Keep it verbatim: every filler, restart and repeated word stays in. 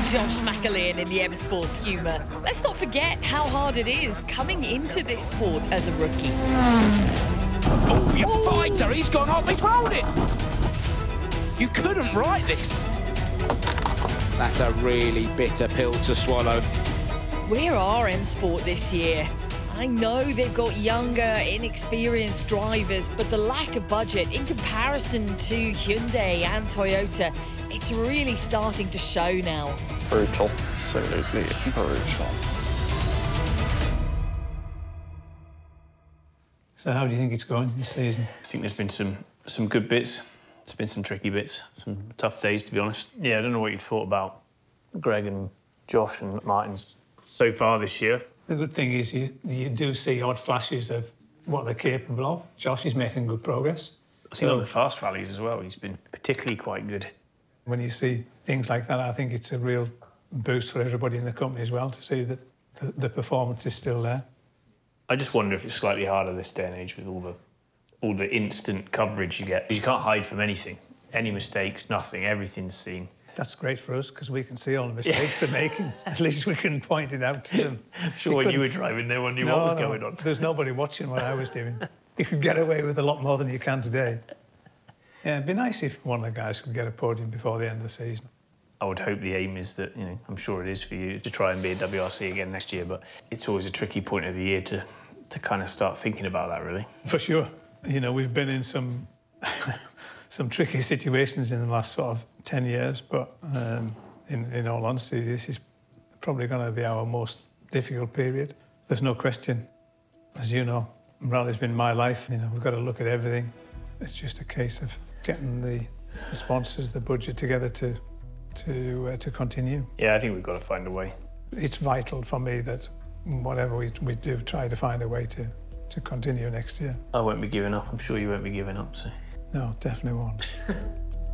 Josh McAlean in the M Sport Puma. Let's not forget how hard it is coming into this sport as a rookie. Oh, you fighter! He's gone off. He's rolled it. You couldn't write this. That's a really bitter pill to swallow. Where are M Sport this year? I know they've got younger, inexperienced drivers, but the lack of budget in comparison to Hyundai and Toyota, it's really starting to show now. Brutal. Absolutely brutal. So how do you think it's going this season? I think there's been some some good bits. There's been some tricky bits, some tough days, to be honest. Yeah, I don't know what you thought about Greg and Josh and Martin's so far this year. The good thing is you, you do see odd flashes of what they're capable of. Josh is making good progress. I think on the fast rallies as well, he's been particularly quite good. When you see things like that, I think it's a real boost for everybody in the company as well to see that the, the performance is still there. I just wonder if it's slightly harder this day and age with all the all the instant coverage you get. You can't hide from anything. Any mistakes, nothing, everything's seen. That's great for us because we can see all the mistakes they're making. At least we can point it out to them. Sure, when you were driving, no one knew no, what was no, going on. There's nobody watching what I was doing. You could get away with a lot more than you can today. Yeah, it'd be nice if one of the guys could get a podium before the end of the season. I would hope the aim is that, you know, I'm sure it is for you, to try and be a W R C again next year, but it's always a tricky point of the year to, to kind of start thinking about that, really. For sure. You know, we've been in some some tricky situations in the last sort of ten years, but um, in, in all honesty, this is probably going to be our most difficult period. There's no question. As you know, rally's been my life. You know, we've got to look at everything. It's just a case of getting the, the sponsors, the budget together to to uh, to continue. Yeah, I think we've got to find a way. It's vital for me that whatever we, we do, try to find a way to, to continue next year. I won't be giving up. I'm sure you won't be giving up, so... No, definitely won't.